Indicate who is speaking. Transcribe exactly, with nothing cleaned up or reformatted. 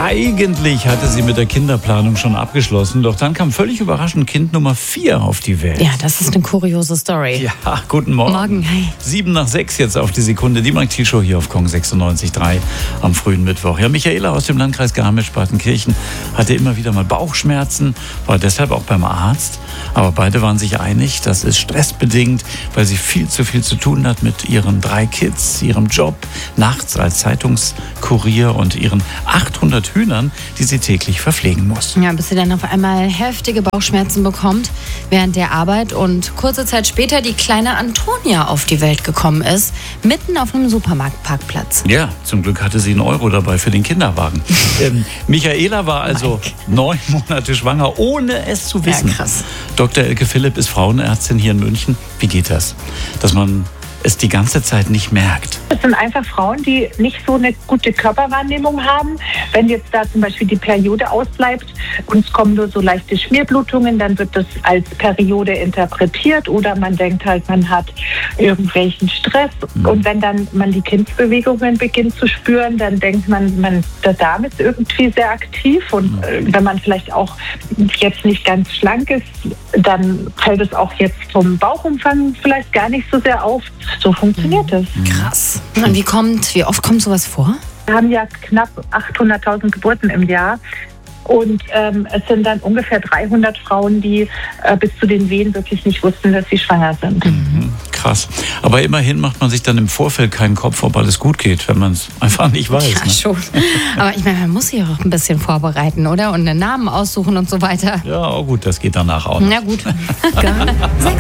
Speaker 1: Eigentlich hatte sie mit der Kinderplanung schon abgeschlossen, doch dann kam völlig überraschend Kind Nummer vier auf die Welt.
Speaker 2: Ja, das ist eine kuriose Story.
Speaker 1: Ja, guten Morgen.
Speaker 2: Morgen, hi.
Speaker 1: Sieben nach sechs jetzt auf die Sekunde. Die Mike Show hier auf Kong sechsundneunzig Komma drei am frühen Mittwoch. Ja, Michaela aus dem Landkreis Garmisch-Partenkirchen hatte immer wieder mal Bauchschmerzen, war deshalb auch beim Arzt. Aber beide waren sich einig, das ist stressbedingt, weil sie viel zu viel zu tun hat mit ihren drei Kids, ihrem Job, nachts als Zeitungskurier und ihren achthundert Hühnern, die sie täglich verpflegen muss.
Speaker 2: Ja, bis sie dann auf einmal heftige Bauchschmerzen bekommt während der Arbeit und kurze Zeit später die kleine Antonia auf die Welt gekommen ist, mitten auf einem Supermarktparkplatz.
Speaker 1: Ja, zum Glück hatte sie einen Euro dabei für den Kinderwagen. ähm, Michaela war also Mike. neun Monate schwanger, ohne es zu wissen.
Speaker 2: Ja, krass.
Speaker 1: Doktor Elke Philipp ist Frauenärztin hier in München. Wie geht das, dass man es die ganze Zeit nicht merkt?
Speaker 3: Das sind einfach Frauen, die nicht so eine gute Körperwahrnehmung haben. Wenn jetzt da zum Beispiel die Periode ausbleibt und es kommen nur so leichte Schmierblutungen, dann wird das als Periode interpretiert oder man denkt halt, man hat irgendwelchen Stress. Mhm. Und wenn dann man die Kindsbewegungen beginnt zu spüren, dann denkt man, man der Darm ist irgendwie sehr aktiv. Und mhm. wenn man vielleicht auch jetzt nicht ganz schlank ist, dann fällt es auch jetzt vom Bauchumfang vielleicht gar nicht so sehr auf. So funktioniert es.
Speaker 2: Mhm. Krass. Und wie kommt, wie oft kommt sowas vor?
Speaker 3: Wir haben ja knapp achthunderttausend Geburten im Jahr. Und ähm, es sind dann ungefähr dreihundert Frauen, die äh, bis zu den Wehen wirklich nicht wussten, dass sie schwanger sind.
Speaker 1: Mhm, krass. Aber immerhin macht man sich dann im Vorfeld keinen Kopf, ob alles gut geht, wenn man es einfach nicht weiß.
Speaker 2: Ja,
Speaker 1: ne?
Speaker 2: schon. Aber ich meine, man muss sich auch ein bisschen vorbereiten, oder? Und einen Namen aussuchen und so weiter.
Speaker 1: Ja, oh gut, das geht danach auch noch.
Speaker 2: Na gut.